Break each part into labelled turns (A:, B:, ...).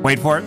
A: Wait for it.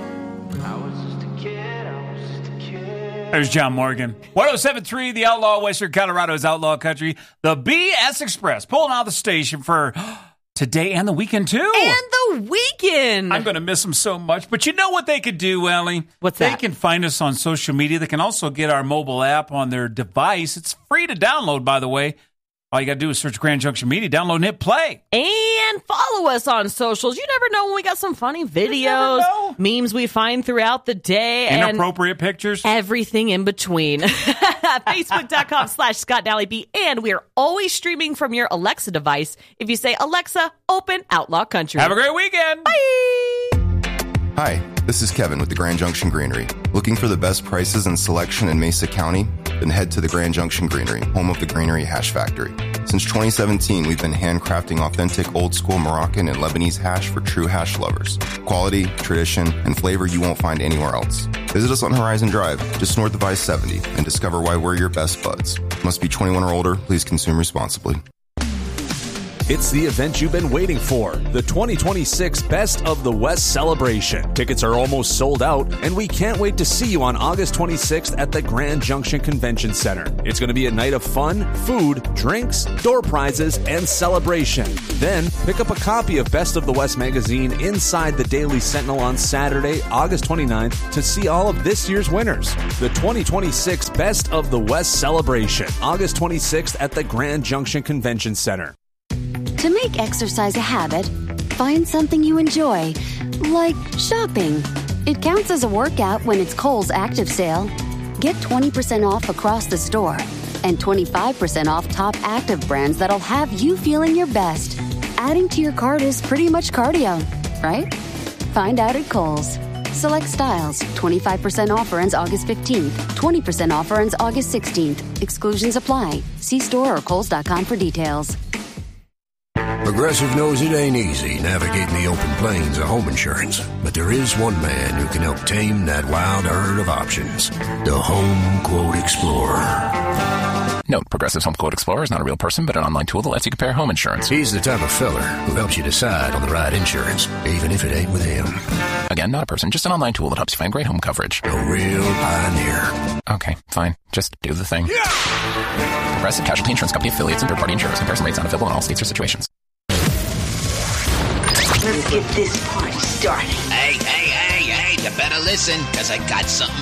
A: There's John Morgan. 107.3, The Outlaw, Western Colorado's Outlaw Country. The BS Express pulling out the station for today and the weekend, too.
B: And the weekend.
A: I'm going to miss them so much. But you know what they could do, Ellie?
B: What's that?
A: They can find us on social media. They can also get our mobile app on their device. It's free to download, by the way. All you got to do is search Grand Junction Media, download and hit play.
B: And follow us on socials. You never know when we got some funny videos, memes we find throughout the day.
A: Inappropriate pictures.
B: Everything in between. Facebook.com/Scott Daly B. And we are always streaming from your Alexa device. If you say, Alexa, open Outlaw Country.
A: Have a great weekend.
B: Bye.
C: Hi, this is Kevin with the Grand Junction Greenery. Looking for the best prices and selection in Mesa County? Then head to the Grand Junction Greenery, home of the Greenery Hash Factory. Since 2017, we've been handcrafting authentic old-school Moroccan and Lebanese hash for true hash lovers. Quality, tradition, and flavor you won't find anywhere else. Visit us on Horizon Drive, just north of I-70, and discover why we're your best buds. Must be 21 or older. Please consume responsibly.
D: It's the event you've been waiting for, the 2026 Best of the West celebration. Tickets are almost sold out, and we can't wait to see you on August 26th at the Grand Junction Convention Center. It's going to be a night of fun, food, drinks, door prizes, and celebration. Then, pick up a copy of Best of the West magazine inside the Daily Sentinel on Saturday, August 29th, to see all of this year's winners. The 2026 Best of the West celebration, August 26th at the Grand Junction Convention Center.
E: To make exercise a habit, find something you enjoy, like shopping. It counts as a workout when it's Kohl's Active Sale. Get 20% off across the store and 25% off top active brands that'll have you feeling your best. Adding to your cart is pretty much cardio, right? Find out at Kohl's. Select styles. 25% offer ends August 15th. 20% offer ends August 16th. Exclusions apply. See store or Kohls.com for details.
F: Progressive knows it ain't easy navigating the open plains of home insurance, but there is one man who can help tame that wild herd of options. The Home Quote Explorer.
G: Note, Progressive's Home Quote Explorer is not a real person, but an online tool that lets you compare home insurance.
F: He's the type of feller who helps you decide on the right insurance, even if it ain't with him.
G: Again, not a person, just an online tool that helps you find great home coverage.
F: A real pioneer.
G: Okay, fine. Just do the thing. Yeah! Progressive Casualty Insurance Company affiliates and third-party insurers. Comparison rates not available in all states or situations.
H: Let's get this party started.
I: Hey, you better listen, because I got something